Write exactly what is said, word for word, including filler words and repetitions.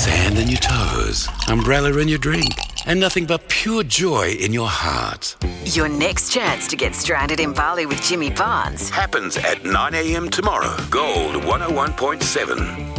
Sand in your toes, umbrella in your drink, and nothing but pure joy in your heart. Your next chance to get stranded in Bali with Jimmy Barnes Happens at nine a.m. tomorrow. Gold one oh one point seven.